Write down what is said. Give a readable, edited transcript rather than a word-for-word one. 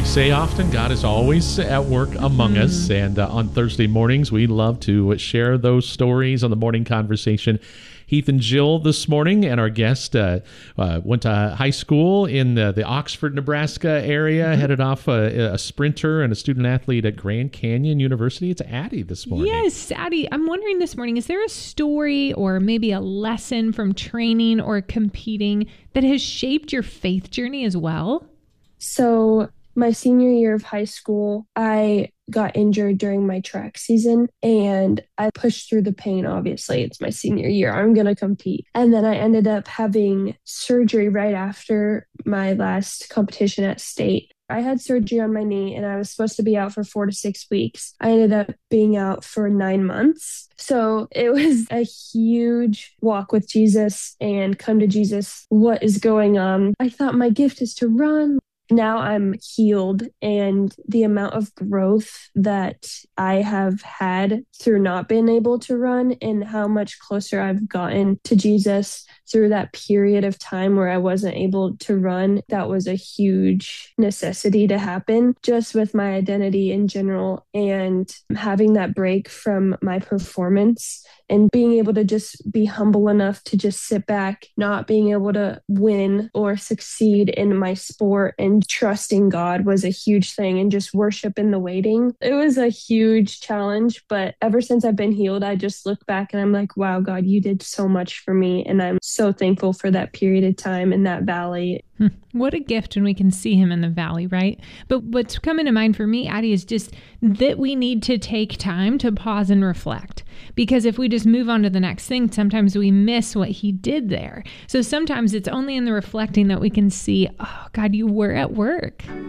Say often, God is always at work among us. And on Thursday mornings, we love to share those stories on the Morning Conversation. Heath and Jill this morning, and our guest went to high school in the Oxford, Nebraska area, headed off a sprinter and a student athlete at Grand Canyon University. It's Addie this morning. Yes, Addie, I'm wondering this morning, is there a story or maybe a lesson from training or competing that has shaped your faith journey as well? So my senior year of high school, I got injured during my track season and I pushed through the pain. Obviously, it's my senior year. I'm going to compete. And then I ended up having surgery right after my last competition at state. I had surgery on my knee and I was supposed to be out for 4 to 6 weeks. I ended up being out for 9 months. So it was a huge walk with Jesus and come to Jesus. What is going on? I thought my gift is to run. Now I'm healed, and the amount of growth that I have had through not being able to run and how much closer I've gotten to Jesus through that period of time where I wasn't able to run, that was a huge necessity to happen just with my identity in general, and having that break from my performance and being able to just be humble enough to just sit back, not being able to win or succeed in my sport, and trusting God was a huge thing, and just worship in the waiting. It was a huge challenge, but ever since I've been healed, I just look back and I'm like, wow, God, you did so much for me. And I'm so thankful for that period of time in that valley. What a gift when we can see him in the valley, right? But what's coming to mind for me, Addie, is just that we need to take time to pause and reflect. Because if we just move on to the next thing, sometimes we miss what he did there. So sometimes it's only in the reflecting that we can see, oh, God, you were at work.